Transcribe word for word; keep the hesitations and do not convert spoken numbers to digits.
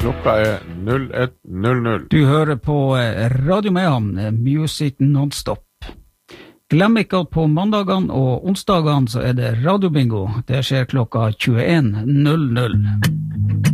Klokka er null ett null null. Du hører på Radio Mehamn, Music Non-Stop. Glem ikke at på mandagene og onsdagene så er det radiobingo. Det skjer klokka tjueen null null.